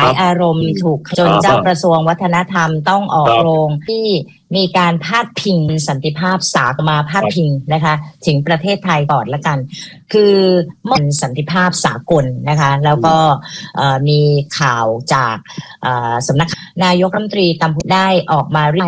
อารมณ์ถูกจนเจ้ากระทรวงวัฒนธรรมต้องออกโรงที่มีการพาดพิงสันติภาพสากลมาพาดพิงนะคะถึงประเทศไทยก่อนละกันคือมันสันติภาพสากลนะคะแล้วก็มีข่าวจากสำนักนายกรัฐมนตรีกัมพูชาได้ออกมา